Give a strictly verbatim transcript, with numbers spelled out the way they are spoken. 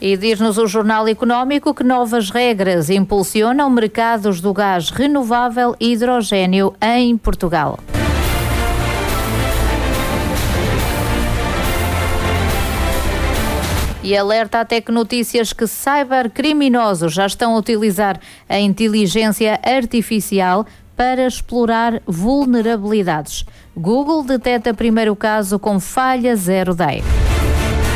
E diz-nos o Jornal Económico que novas regras impulsionam mercados do gás renovável e hidrogénio em Portugal. E alerta a Tecnotícias que cybercriminosos já estão a utilizar a inteligência artificial para explorar vulnerabilidades. Google detecta primeiro caso com falha zero day.